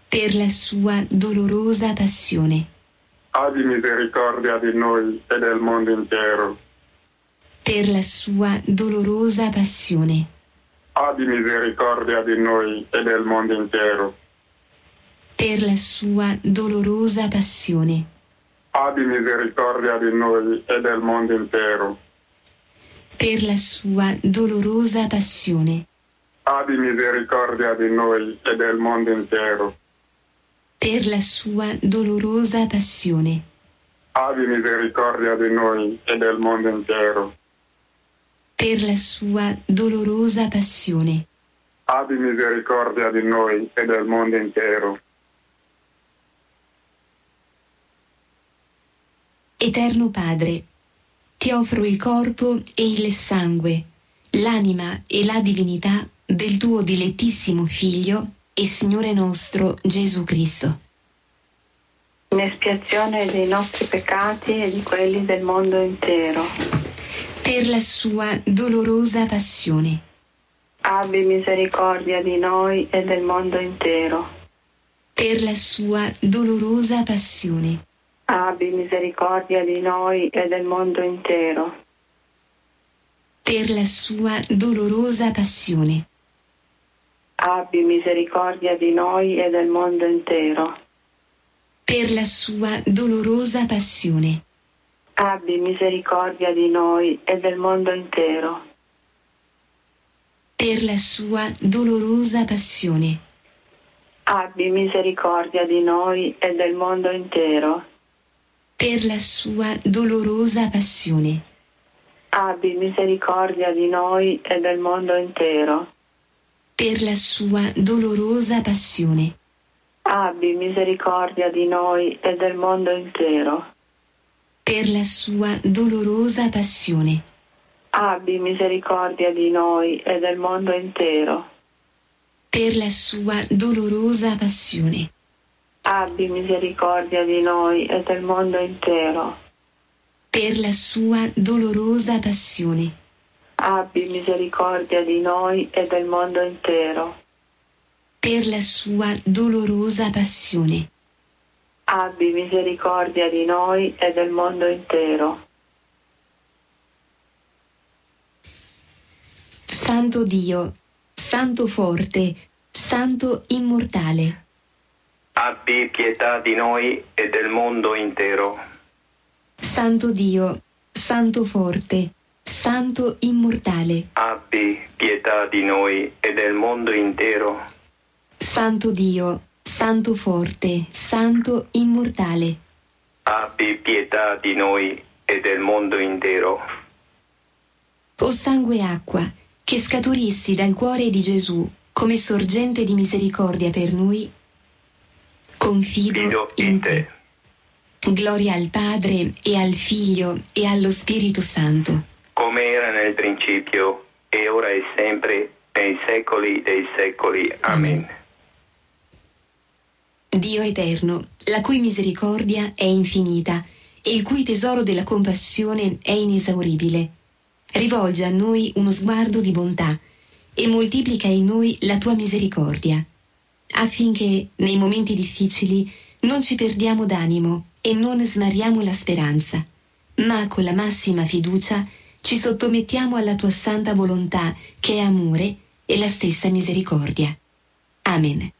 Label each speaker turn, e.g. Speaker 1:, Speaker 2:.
Speaker 1: per la sua dolorosa passione,
Speaker 2: abbi misericordia di noi e del mondo intero.
Speaker 1: per la sua dolorosa passione,
Speaker 2: Abbi misericordia di noi e del mondo intero.
Speaker 1: per la sua dolorosa passione,
Speaker 2: Abbi misericordia di noi e del mondo intero.
Speaker 1: per la sua dolorosa passione,
Speaker 2: Abbi misericordia di noi e del mondo intero.
Speaker 1: per la sua dolorosa passione,
Speaker 2: Abbi misericordia di noi e del mondo intero.
Speaker 1: per la sua dolorosa passione,
Speaker 2: Abbi misericordia di noi e del mondo intero.
Speaker 1: Eterno Padre, ti offro il corpo e il sangue, l'anima e la divinità del tuo dilettissimo Figlio e Signore nostro Gesù Cristo,
Speaker 3: in espiazione dei nostri peccati e di quelli del mondo intero.
Speaker 1: per la sua dolorosa passione,
Speaker 3: Abbi misericordia di noi e del mondo intero.
Speaker 1: per la sua dolorosa passione,
Speaker 3: Abbi misericordia di noi e del mondo intero.
Speaker 1: per la sua dolorosa passione,
Speaker 3: Abbi misericordia di noi e del mondo intero.
Speaker 1: per la sua dolorosa passione,
Speaker 3: Abbi misericordia di noi e del mondo intero.
Speaker 1: per la sua dolorosa passione,
Speaker 3: Abbi misericordia di noi e del mondo intero.
Speaker 1: per la sua dolorosa passione,
Speaker 3: Abbi misericordia di noi e del mondo intero.
Speaker 1: per la sua dolorosa passione,
Speaker 3: Abbi misericordia di noi e del mondo intero.
Speaker 1: per la sua dolorosa passione,
Speaker 3: Abbi misericordia di noi e del mondo intero.
Speaker 1: per la sua dolorosa passione,
Speaker 3: Abbi misericordia di noi e del mondo intero.
Speaker 1: per la sua dolorosa passione,
Speaker 3: Abbi misericordia di noi e del mondo intero.
Speaker 1: per la sua dolorosa passione,
Speaker 3: Abbi misericordia di noi e del mondo intero.
Speaker 1: Santo Dio, Santo forte, Santo immortale,
Speaker 4: Abbi pietà di noi e del mondo intero.
Speaker 1: Santo Dio, Santo forte, Santo immortale,
Speaker 4: Abbi pietà di noi e del mondo intero.
Speaker 1: Santo Dio, Santo forte, Santo immortale,
Speaker 4: Abbi pietà di noi e del mondo intero.
Speaker 1: o sangue e acqua, che scaturissi dal cuore di Gesù come sorgente di misericordia per noi, confido in te. Gloria al Padre e al Figlio e allo Spirito Santo,
Speaker 4: Come era nel principio, e ora e sempre, nei secoli dei secoli. Amen.
Speaker 1: Dio eterno, la cui misericordia è infinita e il cui tesoro della compassione è inesauribile, rivolge a noi uno sguardo di bontà e moltiplica in noi la tua misericordia, affinché nei momenti difficili non ci perdiamo d'animo e non smariamo la speranza, ma con la massima fiducia ci sottomettiamo alla tua santa volontà, che è amore e la stessa misericordia. Amen.